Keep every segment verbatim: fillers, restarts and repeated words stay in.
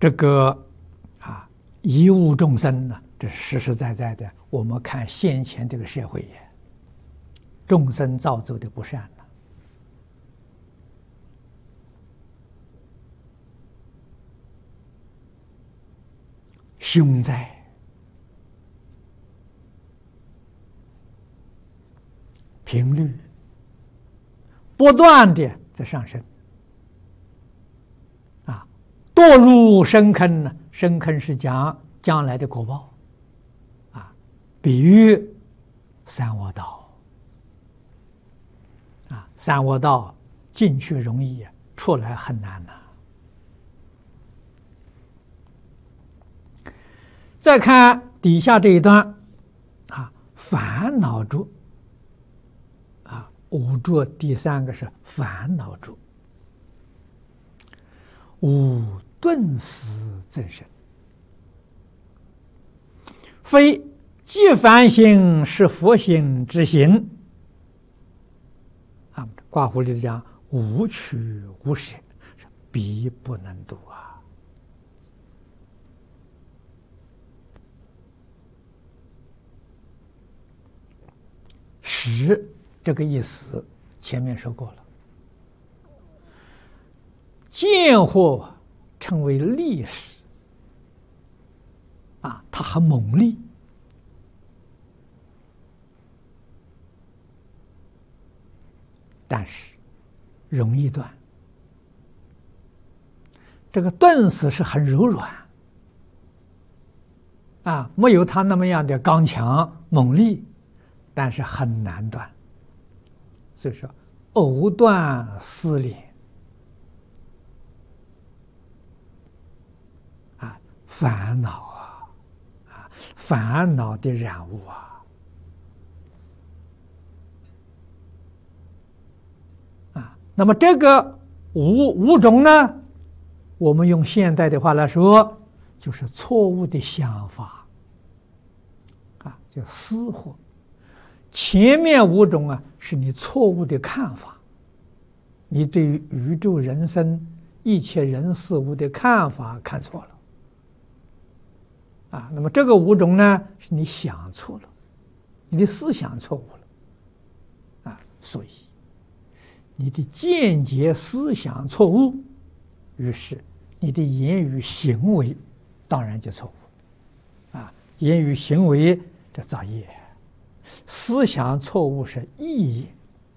这个啊一物众生呢，这实实在在的，我们看现前这个社会也，众生造作的不善呢，凶灾。频率不断的在上升，啊，堕入深坑呢？深坑是讲将来的果报，啊，比喻三恶道，啊，三恶道进去容易，出来很难呐。再看底下这一段，啊，烦恼住。五浊第三个是烦恼住，五顿时增生，非即凡行是佛行之行。啊，卦胡里讲无取无舍，是必不能度啊。十。这个意思前面说过了，见货称为利使啊，它很猛烈，但是容易断。这个钝死是很柔软啊，没有它那么样的刚强猛烈，但是很难断。所以说，藕断丝连啊，烦恼啊，啊，烦恼的染物啊，啊，那么这个五五种呢，我们用现代的话来说，就是错误的想法啊，叫私货。前面五种啊，是你错误的看法，你对于宇宙人生一切人事物的看法看错了啊。那么这个五种呢，是你想错了，你的思想错误了啊，所以你的见解思想错误，于是你的言语行为当然就错误啊。言语行为这造业。思想错误是意业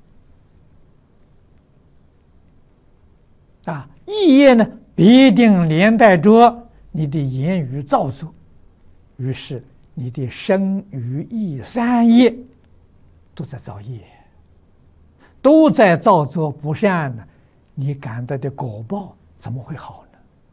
啊，意业呢必定连带着你的言语造作，于是你的身语意三业都在造业，都在造作不善呢，你感到的果报怎么会好呢？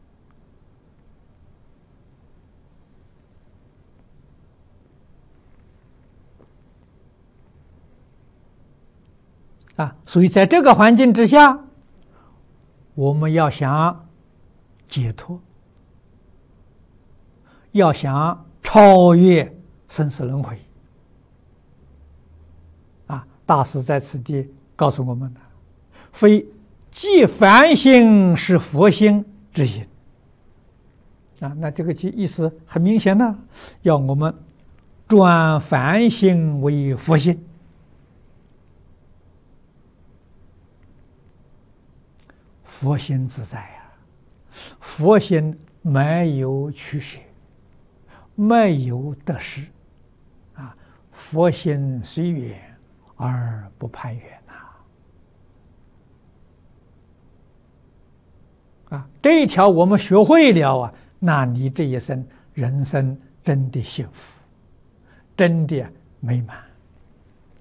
啊，所以在这个环境之下，我们要想解脱，要想超越生死轮回，啊，大师在此地告诉我们的，非即凡行是佛心之行。啊，那这个意思很明显呢，要我们转凡行为佛心。佛心自在啊，佛心没有取舍，没有得失啊，佛心随缘而不攀缘呐啊，这一条我们学会了啊，那你这一生人生真的幸福，真的美满。